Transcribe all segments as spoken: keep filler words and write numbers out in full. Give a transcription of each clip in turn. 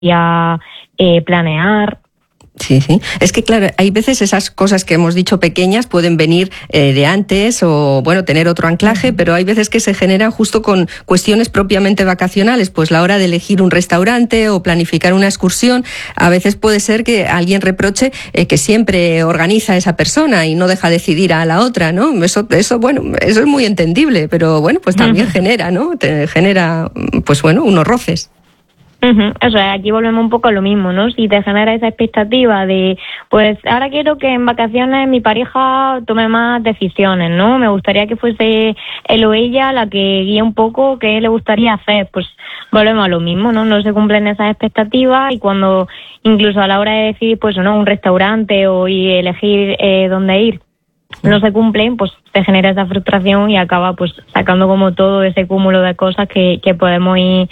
eh, planear. Sí, sí. Es que, claro, hay veces esas cosas que hemos dicho pequeñas pueden venir eh, de antes o, bueno, tener otro anclaje, uh-huh. pero hay veces que se generan justo con cuestiones propiamente vacacionales. Pues la hora de elegir un restaurante o planificar una excursión, a veces puede ser que alguien reproche eh, que siempre organiza a esa persona y no deja decidir a la otra, ¿no? Eso, eso, bueno, eso es muy entendible, pero bueno, pues también uh-huh. genera, ¿no? Te genera, pues bueno, unos roces. Uh-huh. Eso es, aquí volvemos un poco a lo mismo, ¿no? Si te genera esa expectativa de, pues ahora quiero que en vacaciones mi pareja tome más decisiones, ¿no? Me gustaría que fuese él o ella la que guíe un poco qué le gustaría hacer, pues volvemos a lo mismo, ¿no? No se cumplen esas expectativas y cuando incluso a la hora de decidir, pues no, un restaurante o y elegir eh, dónde ir, no se cumplen, pues te genera esa frustración y acaba pues sacando como todo ese cúmulo de cosas que, que podemos ir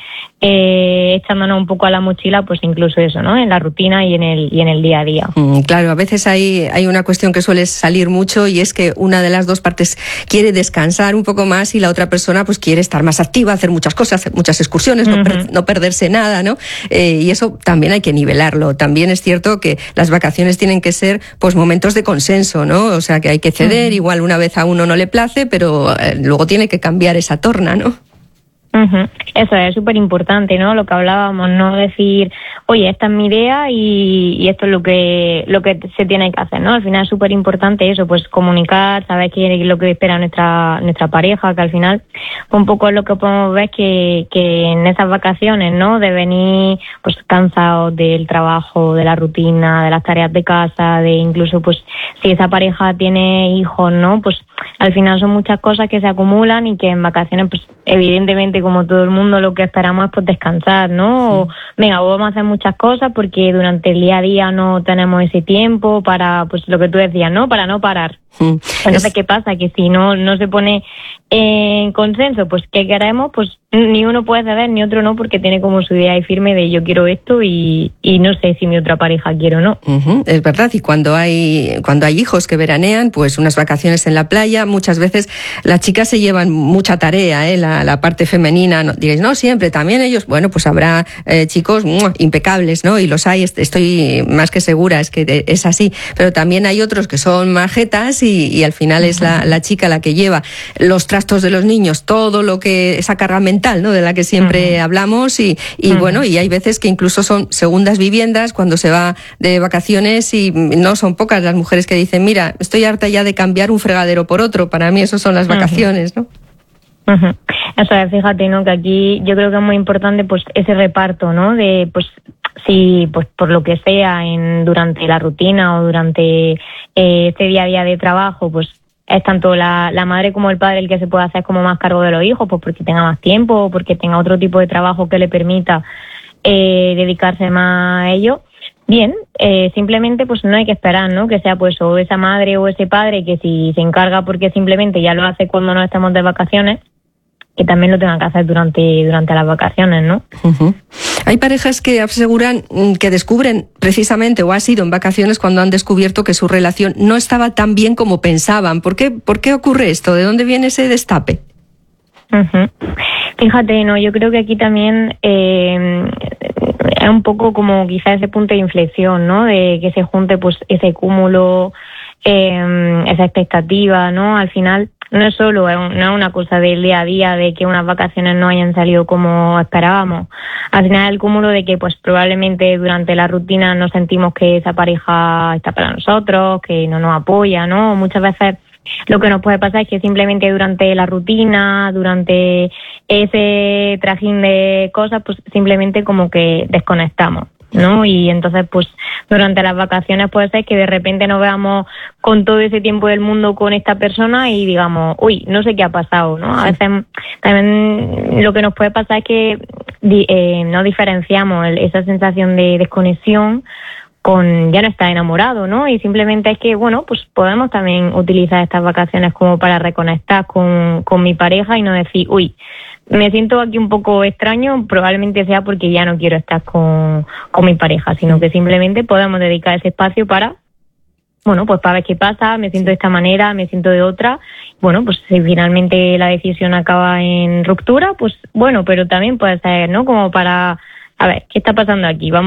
eh, echándonos un poco a la mochila, pues incluso eso, ¿no? En la rutina y en el y en el día a día. Mm, claro, a veces hay, hay una cuestión que suele salir mucho y es que una de las dos partes quiere descansar un poco más y la otra persona pues quiere estar más activa, hacer muchas cosas, hacer muchas excursiones, uh-huh. no, per, no perderse nada, ¿no? Eh, y eso también hay que nivelarlo. También es cierto que las vacaciones tienen que ser pues momentos de consenso, ¿no? O sea, que hay que ceder, uh-huh. igual una vez a uno no le place, pero eh, luego tiene que cambiar esa torna, ¿no? Uh-huh. Eso es súper importante, ¿no? Lo que hablábamos, no decir, oye, esta es mi idea y, y esto es lo que lo que se tiene que hacer, ¿no? Al final es súper importante eso, pues comunicar, saber qué es lo que espera nuestra nuestra pareja, que al final un poco es lo que podemos ver que, que en esas vacaciones, ¿no? De venir pues cansados del trabajo, de la rutina, de las tareas de casa, de incluso pues si esa pareja tiene hijos, ¿no? Pues al final son muchas cosas que se acumulan y que en vacaciones pues evidentemente como todo el mundo lo que esperamos es pues descansar, ¿no? Sí. O, venga, vamos a hacer muchas cosas porque durante el día a día no tenemos ese tiempo para, pues lo que tú decías, ¿no? Para no parar. Mm. Entonces, es... ¿qué pasa? Que si no no se pone en consenso, pues ¿qué queremos? Pues ni uno puede ceder ni otro no, porque tiene como su idea ahí firme de yo quiero esto y, y no sé si mi otra pareja quiere o no. Uh-huh, es verdad, y cuando hay cuando hay hijos que veranean, pues unas vacaciones en la playa, muchas veces las chicas se llevan mucha tarea, ¿eh? la, la parte femenina, no, diréis, no siempre, también ellos, bueno, pues habrá eh, chicos ¡mua! Impecables, ¿no? Y los hay, estoy más que segura, es que es así, pero también hay otros que son majetas y, y al final uh-huh. es la, la chica la que lleva los trastos de los niños, todo lo que, esa carga mental, ¿no? De la que siempre uh-huh. hablamos y, y uh-huh. bueno, y hay veces que incluso son segundas viviendas cuando se va de vacaciones y no son pocas las mujeres que dicen, mira, estoy harta ya de cambiar un fregadero por otro, para mí eso son las vacaciones, ¿no? Uh-huh. Eso es, fíjate, ¿no? Que aquí yo creo que es muy importante pues ese reparto, ¿no? De pues si pues por lo que sea en durante la rutina o durante eh, este día a día de trabajo, pues es tanto la, la madre como el padre el que se puede hacer como más cargo de los hijos, pues porque tenga más tiempo o porque tenga otro tipo de trabajo que le permita eh, dedicarse más a ello. Bien, eh, simplemente pues no hay que esperar, ¿no? Que sea pues o esa madre o ese padre que si se encarga porque simplemente ya lo hace cuando no estamos de vacaciones, que también lo tengan que hacer durante durante las vacaciones, ¿no? Uh-huh. Hay parejas que aseguran que descubren precisamente o ha sido en vacaciones cuando han descubierto que su relación no estaba tan bien como pensaban. ¿Por qué, por qué ocurre esto? ¿De dónde viene ese destape? Uh-huh. Fíjate, no, yo creo que aquí también eh, es un poco como quizá ese punto de inflexión, ¿no? De que se junte pues ese cúmulo, eh, esa expectativa, ¿no? Al final no es solo, no es una cosa del día a día de que unas vacaciones no hayan salido como esperábamos. Al final el cúmulo de que pues probablemente durante la rutina nos sentimos que esa pareja está para nosotros, que no nos apoya, ¿no? Muchas veces lo que nos puede pasar es que simplemente durante la rutina, durante ese trajín de cosas, pues simplemente como que desconectamos, ¿no? Y entonces, pues, durante las vacaciones puede ser que de repente nos veamos con todo ese tiempo del mundo con esta persona y digamos, uy, no sé qué ha pasado, ¿no? A veces también lo que nos puede pasar es que eh, no diferenciamos el, esa sensación de desconexión con ya no estar enamorado, ¿no? Y simplemente es que, bueno, pues podemos también utilizar estas vacaciones como para reconectar con, con mi pareja y no decir, uy, me siento aquí un poco extraño, probablemente sea porque ya no quiero estar con, con mi pareja, sino que simplemente podemos dedicar ese espacio para, bueno, pues para ver qué pasa, me siento de esta manera, me siento de otra. Bueno, pues si finalmente la decisión acaba en ruptura, pues bueno, pero también puede ser, ¿no? Como para a ver, ¿qué está pasando aquí? Vamos